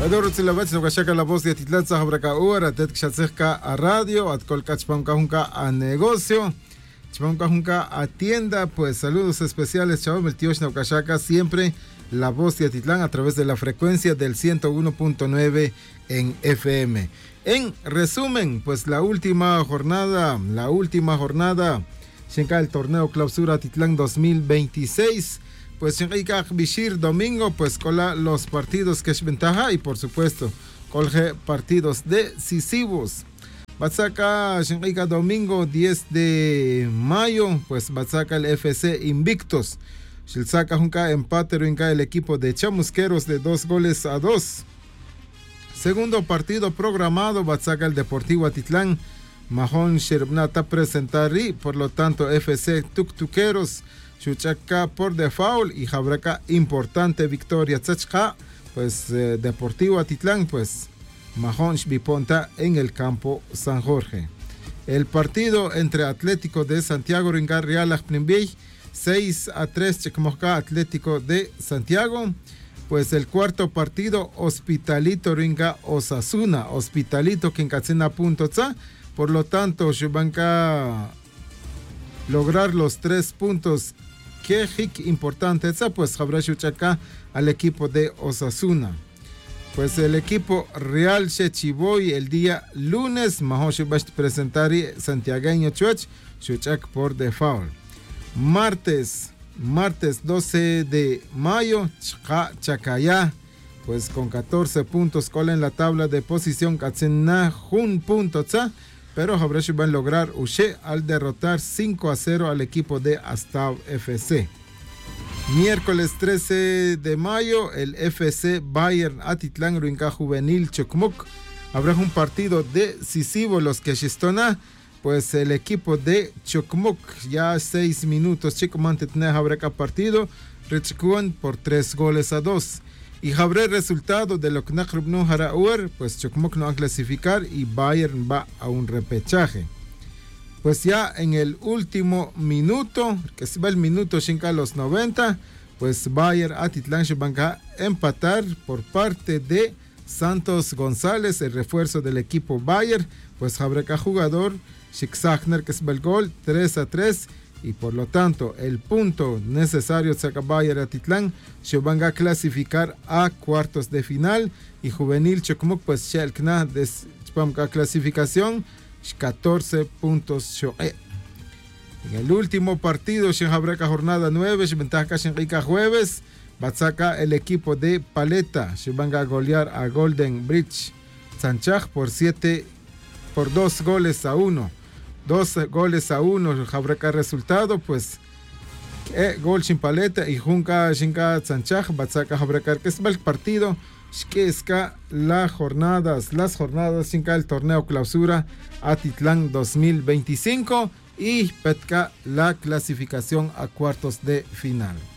Adoro Tzilabach, no Kashaka la voz de Atitlán, Zahabraca Ura, Tet Kshatzeka a radio, Atkolka Chpamkajunka a negocio, Chpamkajunka a tienda. Pues saludos especiales, Chabam, el tío Kashaka, siempre la voz de Atitlán a través de la frecuencia del 101.9 en FM. En resumen, pues la última jornada, Shenka el torneo clausura Atitlán 2026. Pues Shenka Bishir domingo, pues cola los partidos que es ventaja y por supuesto colge partidos decisivos. Batzaka Shenka domingo 10 de mayo, pues Batzaka el FC Invictos. Shilzaka Junka empate Ruinka el equipo de Chamusqueros de 2-2. Segundo partido programado, Batzaka el Deportivo Atitlán. Mahón Sherbnata presentari, por lo tanto FC Tuktuqueros Chuchaca por default y Jabraca importante victoria Tzachka, pues Deportivo Atitlán, pues Mahón Biponta en el campo San Jorge. El partido entre Atlético de Santiago Ringar Real Ajpnimbey 6-3 Checmosca Atlético de Santiago. Pues el cuarto partido Hospitalito Ringa Osasuna, Hospitalito Quincacena punto tza. Por lo tanto, Shubanka lograr los 3 puntos que importante, pues habrá Chuchaca al equipo de Osasuna. Pues el equipo Real Chechiboy el día lunes, Mahoshibash presentari Santiagueño Chuach, Chuchac por default. Martes 12 de mayo, Chacayá, pues con 14 puntos, cola en la tabla de posición, Katsena Jun punto tza. Pero Habresh van a lograr Ushe al derrotar 5-0 al equipo de Astav FC. Miércoles 13 de mayo, el FC Bayern Atitlán Ruinca Juvenil Chocmuc. Habrá un partido decisivo, los que Shistona, pues el equipo de Chocmuc, ya 6 minutos, Chico Mantetne habrá partido, Rechikuan por 3-2. Y habrá resultado de lo que no hará, pues Chocmoc no va a clasificar y Bayern va a un repechaje. Pues ya en el último minuto, que se va el minuto Shinka los 90, pues Bayern Atitlán van a empatar por parte de Santos González, el refuerzo del equipo Bayern, pues habrá jugador Shikzachner que es el gol 3-3. Y por lo tanto, el punto necesario saca Bayern Atitlán, se van a clasificar a cuartos de final. Y Juvenil Chocmuc, pues Shelkna de clasificación, 14 puntos. En el último partido, Shenjabraca jornada 9, ventaja Shenrica jueves, Batzaka el equipo de Paleta, se van a golear a Golden Bridge Sanchaj por 2-1. 2-1, Jabraca resultado, pues gol sin paleta y Junca Shinka Sanchaj, Batzaka Jabraca, que es el partido, que es las jornadas Shinka el torneo clausura Atitlán 2025 y Petka la clasificación a cuartos de final.